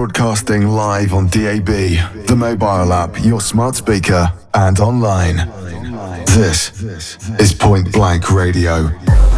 broadcasting live on DAB, the mobile app, your smart speaker, and online. This is Point Blank Radio.